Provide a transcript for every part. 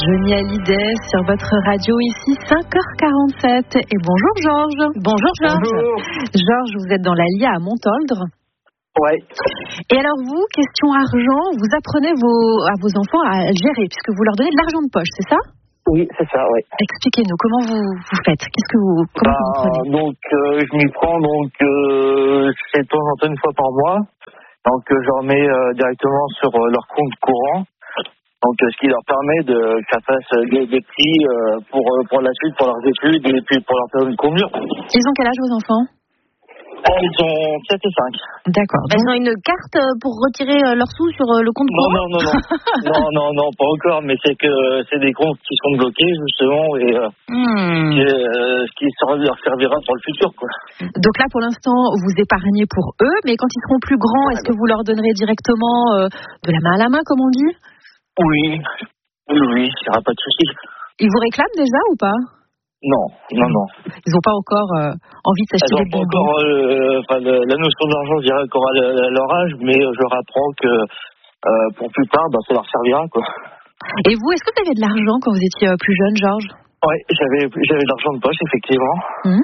Johnny Hallyday sur votre radio ici 5h47 et bonjour Georges. Bonjour Georges. Bonjour. Georges, vous êtes dans l'Allier à Montoldre. Ouais. Et alors vous, question argent, vous apprenez à vos enfants à gérer puisque vous leur donnez de l'argent de poche, c'est ça? Oui, c'est ça, ouais. Expliquez-nous comment vous faites. Comment vous prenez? Donc je m'y prends c'est de temps en temps une fois par mois. Donc je leur mets directement sur leur compte courant. Donc ce qui leur permet que ça fasse des petits pour la suite, pour leurs études et puis pour leur faire une commure. Ils ont quel âge vos enfants? Ils ont 7 et 5. D'accord. Ils ont une carte pour retirer leurs sous sur le compte courant? Non, pas encore, mais c'est des comptes qui sont bloqués justement et ce qui leur servira pour le futur, quoi. Donc là, pour l'instant, vous épargnez pour eux, mais quand ils seront plus grands, est-ce que vous leur donnerez directement de la main à la main, comme on dit? Oui, il n'y aura pas de souci. Ils vous réclament déjà ou pas? Non. Ils n'ont pas encore envie de s'acheter des bonbons. Encore la notion d'argent, je dirais encore à leur âge, mais je leur apprends que pour plus tard, ça leur servira, quoi. Et vous, est-ce que vous avez de l'argent quand vous étiez plus jeune, Georges? Oui, j'avais de l'argent de poche, effectivement.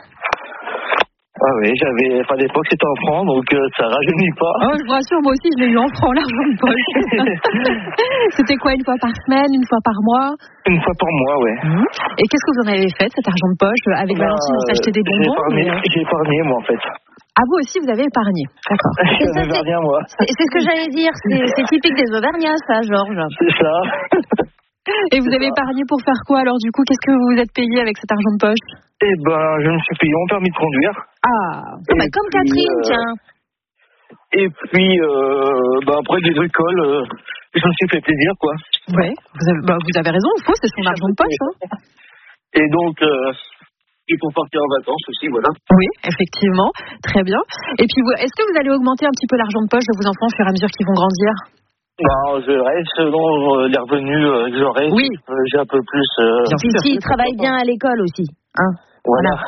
Ah oui, à l'époque c'était en francs, donc ça rajeunit pas. Oh, je vous rassure, moi aussi je l'ai eu en francs, l'argent de poche. C'était quoi, une fois par semaine, une fois par mois? Une fois par mois, ouais. Et qu'est-ce que vous en avez fait de cet argent de poche? Avec Valentine, on s'achetait des bonbons? J'ai épargné, moi, en fait. Ah, vous aussi, vous avez épargné. D'accord. Je suis un Auvergnat, moi. C'est ce que j'allais dire, c'est typique des Auvergnats, ça, Georges. C'est ça. Et vous avez épargné pour faire quoi, alors, du coup? Qu'est-ce que vous vous êtes payé avec cet argent de poche? Je me suis payé mon permis de conduire. Comme Catherine, tiens. Et puis, après des bricoles, je me suis fait plaisir, quoi. Ouais, vous avez raison, c'est son argent de poche. Et donc, il faut partir en vacances aussi, voilà. Oui, effectivement, très bien. Et puis, est-ce que vous allez augmenter un petit peu l'argent de poche de vos enfants au fur et à mesure qu'ils vont grandir? Je reste selon les revenus que j'aurai. Oui. J'ai un peu plus. S'ils travaillent bien à l'école aussi, hein. Voilà.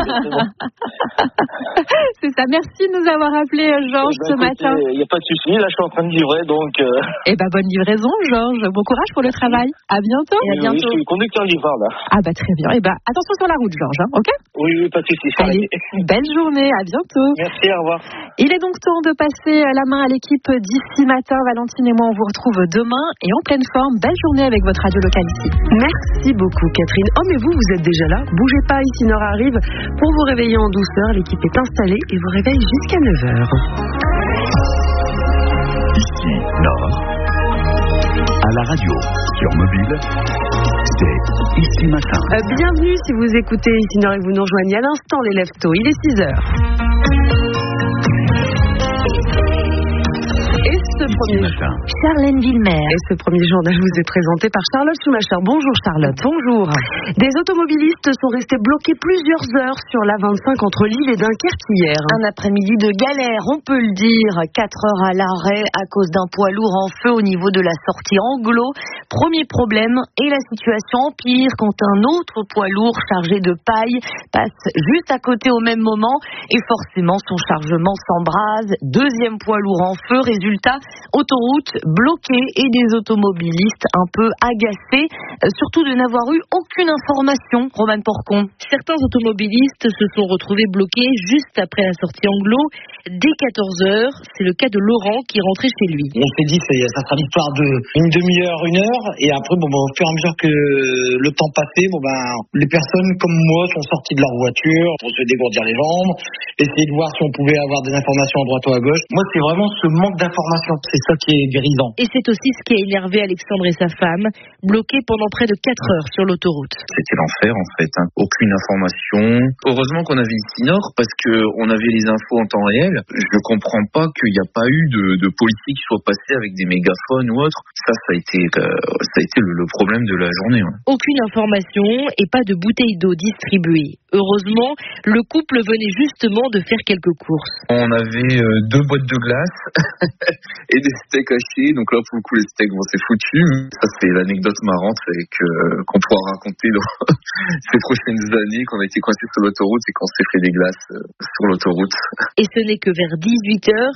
C'est ça. Merci de nous avoir appelé, Georges, ce matin. Il n'y a pas de souci. Là, je suis en train de livrer, donc. Bonne livraison, Georges. Bon courage pour le travail. À bientôt. Et à bientôt. Oui, je suis conducteur livreur, là. Très bien. Attention sur la route, Georges, hein, ok? Oui, pas de souci. Allez, belle journée. À bientôt. Merci, au revoir. Il est donc temps de passer la main à l'équipe d'ici matin. Valentine et moi, on vous retrouve demain et en pleine forme. Belle journée avec votre radio locale ici. Merci beaucoup, Catherine. Oh, mais vous êtes déjà là. Bougez pas, ici Nord arrive pour vous réveiller en douceur. L'équipe est installée et vous réveille jusqu'à 9h. Ici Nord, à la radio, sur mobile, c'est Ici Matin. Bienvenue si vous écoutez Ici Nord et vous nous rejoignez à l'instant les lève-tôt. Il est 6h. Charlène Villemer. Et ce premier journal vous est présenté par Charlotte Schumacher. Bonjour Charlotte. Bonjour. Des automobilistes sont restés bloqués plusieurs heures sur l'A25 entre Lille et Dunkerque hier. Un après-midi de galère, on peut le dire. 4 heures à l'arrêt à cause d'un poids lourd en feu au niveau de la sortie Anglo. Premier problème, et la situation empire quand un autre poids lourd chargé de paille passe juste à côté au même moment et forcément son chargement s'embrase. Deuxième poids lourd en feu, résultat, autoroute bloquée et des automobilistes un peu agacés, surtout de n'avoir eu aucune information. Romane Porcon. Certains automobilistes se sont retrouvés bloqués juste après la sortie Anglo, dès 14h. C'est le cas de Laurent qui rentrait chez lui. On s'est dit ça sera l'histoire de une demi-heure, 1 heure, et après au fur et à mesure que le temps passait, les personnes comme moi sont sorties de leur voiture pour se dégourdir les jambes, essayer de voir si on pouvait avoir des informations à droite ou à gauche. Moi, c'est vraiment ce manque d'informations, c'est ça qui est grisant. Et c'est aussi ce qui a énervé Alexandre et sa femme, bloqués pendant près de 4 heures sur l'autoroute. C'était l'enfer en fait, aucune information. Heureusement qu'on avait ici Nord parce qu'on avait les infos en temps réel. Je ne comprends pas qu'il n'y a pas eu de policiers qui soient passés avec des mégaphones ou autre. Ça a été le problème de la journée. Aucune information et pas de bouteilles d'eau distribuées. Heureusement, le couple venait justement de faire quelques courses. On avait 2 boîtes de glace et des steaks hachés. Donc là, pour le coup, les steaks, c'est foutu. Ça, c'est l'anecdote marrante qu'on pourra raconter dans ces prochaines années, qu'on a été coincés sur l'autoroute et qu'on s'est fait des glaces sur l'autoroute. Et ce n'est que vers 18h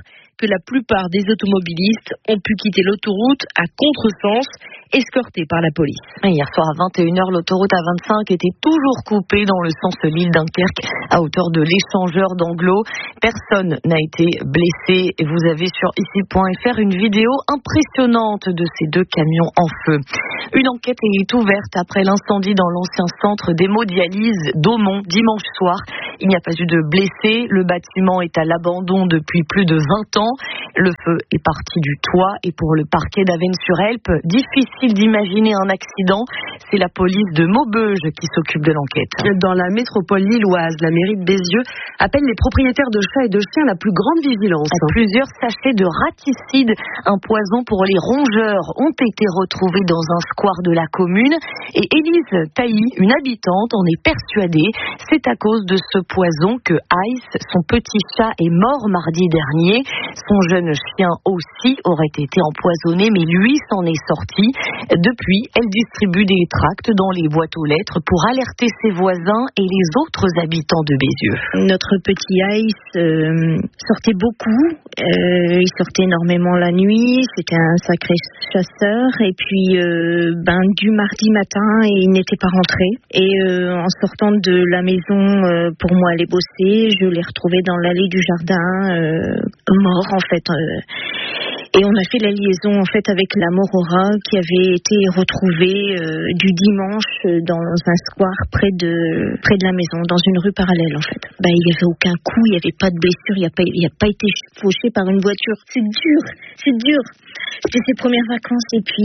que la plupart des automobilistes ont pu quitter l'autoroute à contresens, escortés par la police. Hier soir à 21h, l'autoroute A25 était toujours coupée dans le sens Lille-Dunkerque à hauteur de l'échangeur d'Anglo. Personne n'a été blessé. Et vous avez sur ici.fr une vidéo impressionnante de ces deux camions en feu. Une enquête est ouverte après l'incendie dans l'ancien centre d'hémodialyse d'Aumont dimanche soir. Il n'y a pas eu de blessés. Le bâtiment est à l'abandon depuis plus de 20 ans. Le feu est parti du toit et pour le parquet d'Avesnes-sur-Helpe, difficile d'imaginer un accident. C'est la police de Maubeuge qui s'occupe de l'enquête. Dans la métropole lilloise, la mairie de Bézieux appelle les propriétaires de chats et de chiens à la plus grande vigilance. Plusieurs sachets de raticide, un poison pour les rongeurs, ont été retrouvés dans un square de la commune. Et Élise Tailly, une habitante, en est persuadée. C'est à cause de ce poison que Ice, son petit chat, est mort mardi dernier. Son jeune chien aussi aurait été empoisonné, mais lui s'en est sorti. Depuis, elle distribue des tracts dans les boîtes aux lettres pour alerter ses voisins et les autres habitants de Bézieux. Notre petit Ice sortait beaucoup, il sortait énormément la nuit, c'était un sacré chasseur et puis du mardi matin il n'était pas rentré et en sortant de la maison pour moi aller bosser, je l'ai retrouvé dans l'allée du jardin mort en fait. Et on a fait la liaison en fait avec la Morora qui avait été retrouvée du dimanche dans un square près de la maison, dans une rue parallèle en fait. Il n'y avait aucun coup, il n'y avait pas de blessure, il n'a pas été fauché par une voiture. C'est dur. C'était ses premières vacances et puis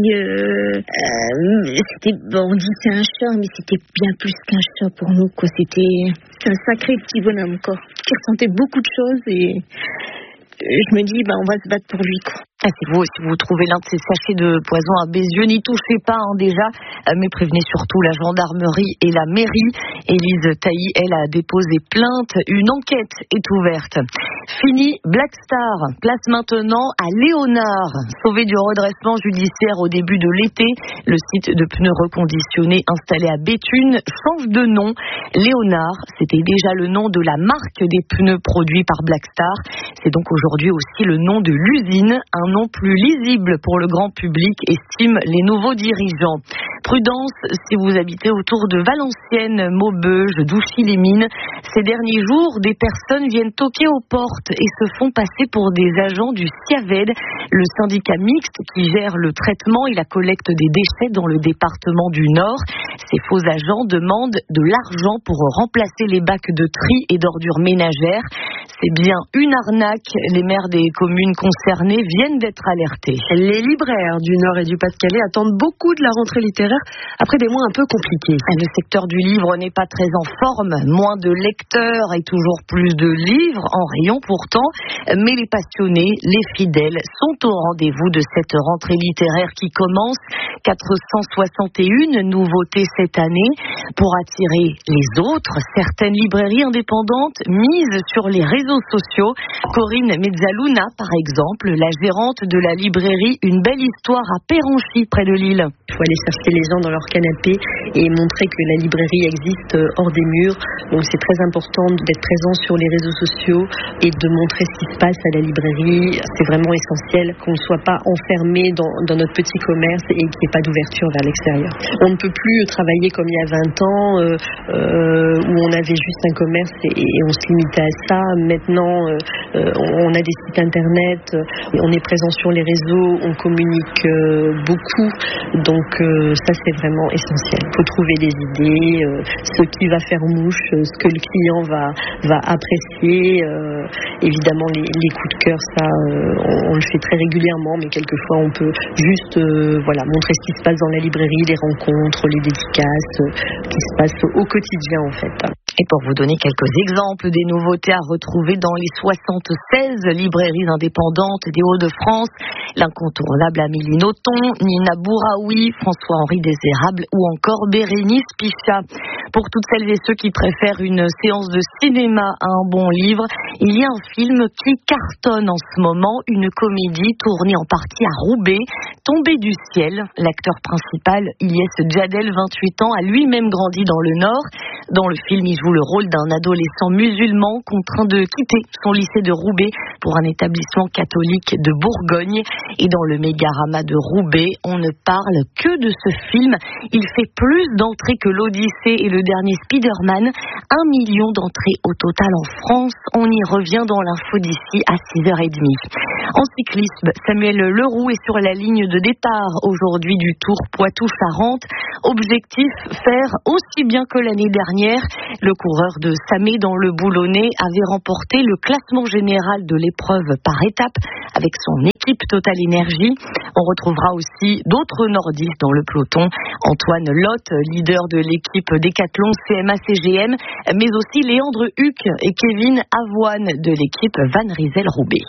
on dit c'est un chat, mais c'était bien plus qu'un chat pour nous quoi. C'était un sacré petit bonhomme quoi, qui ressentait beaucoup de choses et je me dis on va se battre pour lui quoi. C'est vous, si vous trouvez l'un de ces sachets de poison à Bézieux, n'y touchez pas déjà, mais prévenez surtout la gendarmerie et la mairie. Élise Tailly, elle, a déposé plainte. Une enquête est ouverte. Fini Black Star, place maintenant à Léonard. Sauvé du redressement judiciaire au début de l'été, le site de pneus reconditionnés installé à Béthune change de nom. Léonard, c'était déjà le nom de la marque des pneus produits par Black Star. C'est donc aujourd'hui aussi le nom de l'usine, un nom plus lisible pour le grand public, estiment les nouveaux dirigeants. Prudence si vous habitez autour de Valenciennes, Maubeuge, Douchy-les-Mines. Ces derniers jours, des personnes viennent toquer aux portes et se font passer pour des agents du SIAVED, le syndicat mixte qui gère le traitement et la collecte des déchets dans le département du Nord. Ces faux agents demandent de l'argent pour remplacer les bacs de tri et d'ordures ménagères. C'est bien une arnaque. Les maires des communes concernées viennent d'être alertés. Les libraires du Nord et du Pas-de-Calais attendent beaucoup de la rentrée littéraire après des mois un peu compliqués. Le secteur du livre n'est pas très en forme. Moins de lecteurs et toujours plus de livres en rayon pourtant. Mais les passionnés, les fidèles sont au rendez-vous de cette rentrée littéraire qui commence. 461 nouveautés cette année. Pour attirer les autres, certaines librairies indépendantes misent sur les réseaux sociaux. Corinne Mezzaluna, par exemple, la gérante de la librairie Une belle histoire à Péranchy, près de Lille. Il faut aller chercher les gens dans leur canapé et montrer que la librairie existe hors des murs. Donc c'est très important d'être présent sur les réseaux sociaux et de montrer ce qui se passe à la librairie. C'est vraiment essentiel qu'on ne soit pas enfermé dans notre petit commerce et qu'il n'y ait pas d'ouverture vers l'extérieur. On ne peut plus travailler comme il y a 20 ans où on avait juste un commerce et on se limitait à ça. Maintenant, on a des sites internet, on est présent sur les réseaux, on communique beaucoup. Donc ça c'est vraiment essentiel. Il faut trouver des idées, ce qui va faire mouche, ce que le client va apprécier. Évidemment les coups de cœur, ça on le fait très régulièrement, mais quelquefois on peut juste montrer ce qui se passe dans la librairie, les rencontres, les dédicaces qui se passent au quotidien en fait. Et pour vous donner quelques exemples des nouveautés à retrouver dans les 76 librairies indépendantes des Hauts-de-France, l'incontournable Amélie Nothomb, Nina Bouraoui, François-Henri Désérable ou encore Bérénice Pichat. Pour toutes celles et ceux qui préfèrent une séance de cinéma à un bon livre, il y a un film qui cartonne en ce moment, une comédie tournée en partie à Roubaix, Tombé du ciel. L'acteur principal, Ilyes Djadel, 28 ans, a lui-même grandi dans le Nord. Dans le film, il joue le rôle d'un adolescent musulman contraint de quitter son lycée de Roubaix pour un établissement catholique de Bourgogne. Et dans le Mégarama de Roubaix, on ne parle que de ce film. Il fait plus d'entrées que l'Odyssée et le dernier Spider-Man. 1 million d'entrées au total en France. On y revient dans l'info d'ici à 6h30. En cyclisme, Samuel Leroux est sur la ligne de départ aujourd'hui du Tour Poitou-Charentes. Objectif, faire aussi bien que l'année dernière. Le coureur de Samé dans le Boulonnais avait remporté le classement général de l'épreuve par étape avec son équipe Total Énergie. On retrouvera aussi d'autres nordistes dans le peloton. Antoine Lotte, leader de l'équipe Décathlon CMA-CGM, mais aussi Léandre Huck et Kevin Avoine de l'équipe Van Rysel-Roubaix.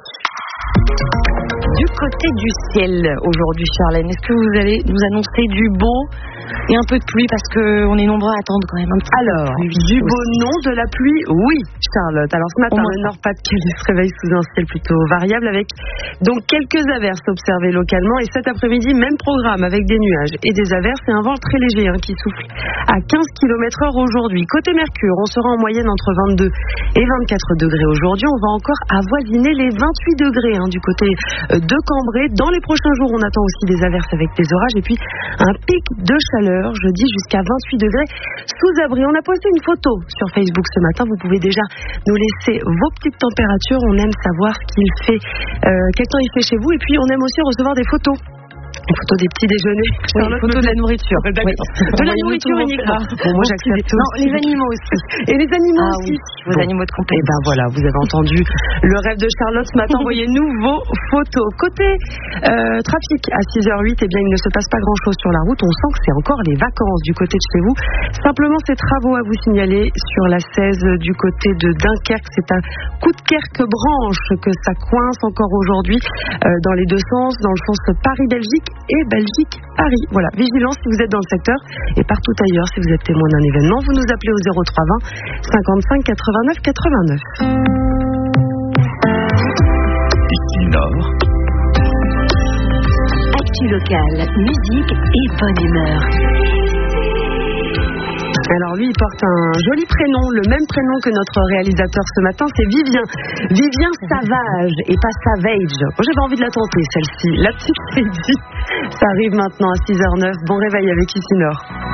Du côté du ciel, aujourd'hui, Charlène, est-ce que vous allez nous annoncer du beau et un peu de pluie parce qu'on est nombreux à attendre quand même un petit peu. Alors, du beau non, de la pluie, oui, Charlotte. Alors ce matin, le Nord-Pas-de-Calais se réveille sous un ciel plutôt variable avec donc quelques averses observées localement et cet après-midi, même programme avec des nuages et des averses et un vent très léger qui souffle à 15 km/h aujourd'hui. Côté Mercure, on sera en moyenne entre 22 et 24 degrés aujourd'hui. On va encore avoisiner les 28 degrés du côté de Cambrai. Dans les prochains jours, on attend aussi des averses avec des orages et puis un pic de chaleur, jeudi jusqu'à 28 degrés sous abri. On a posté une photo sur Facebook ce matin. Vous pouvez déjà nous laisser vos petites températures. On aime savoir qu'il fait, quel temps il fait chez vous. Et puis, on aime aussi recevoir des photos. Une photo des petits déjeuners. Une photo de la nourriture. Oui. De la nourriture uniquement. Bon, moi j'accepte tout. Non, les animaux aussi. Et les animaux aussi. Oui, vos animaux de compagnie. Et ben voilà, vous avez entendu le rêve de Charlotte ce matin. Envoyez-nous vos photos. Côté trafic, à 6h08, eh bien il ne se passe pas grand-chose sur la route. On sent que c'est encore les vacances du côté de chez vous. Simplement ces travaux à vous signaler sur la 16 du côté de Dunkerque. C'est à Coudekerque-Branche que ça coince encore aujourd'hui dans les deux sens, dans le sens Paris-Belgique et Belgique-Paris. Voilà, vigilance si vous êtes dans le secteur et partout ailleurs si vous êtes témoin d'un événement. Vous nous appelez au 0320 55 89 89. Ici Nord. Actu locale, musique et bonne humeur. Alors lui, il porte un joli prénom, le même prénom que notre réalisateur ce matin, c'est Vivien. Vivien Savage et pas Savage. Moi, j'avais envie de la tenter, celle-ci. Là-dessus, c'est dit. Ça arrive maintenant à 6h09. Bon réveil avec Ici Nord.